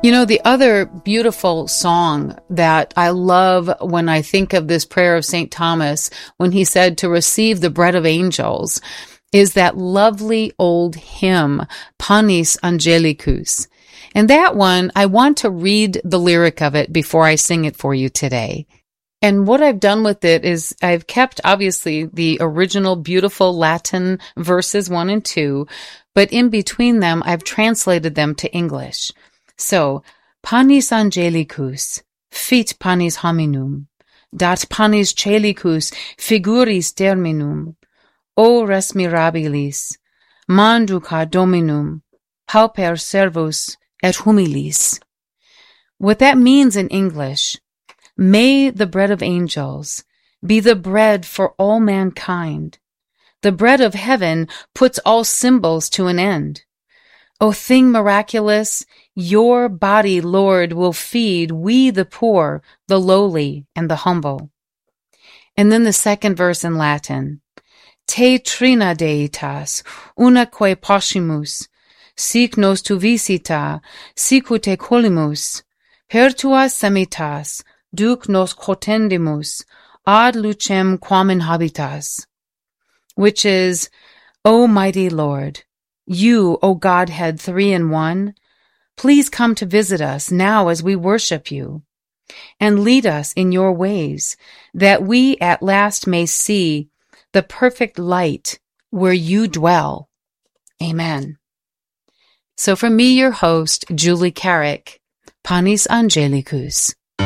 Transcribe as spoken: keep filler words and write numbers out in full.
You know, the other beautiful song that I love when I think of this prayer of Saint Thomas, when he said to receive the bread of angels, is that lovely old hymn, Panis Angelicus. And that one, I want to read the lyric of it before I sing it for you today. And what I've done with it is I've kept, obviously, the original beautiful Latin verses one and two, but in between them, I've translated them to English. So, Panis Angelicus, fit panis hominum, dat panis celicus figuris terminum, o res mirabilis, manduca dominum, pauper servus et humilis. What that means in English, may the bread of angels be the bread for all mankind. The bread of heaven puts all symbols to an end. O thing miraculous, your body, Lord, will feed we the poor, the lowly, and the humble. And then the second verse in Latin. Te trina deitas, unaque poscimus, sic nos tu visita, sicut te colimus, per tua semitas, duc nos quotendimus, ad lucem quam in habitas. Which is, O mighty Lord, you, O Godhead, three in one, please come to visit us now as we worship you, and lead us in your ways, that we at last may see the perfect light where you dwell. Amen. So for me, your host, Julie Carrick, Panis Angelicus.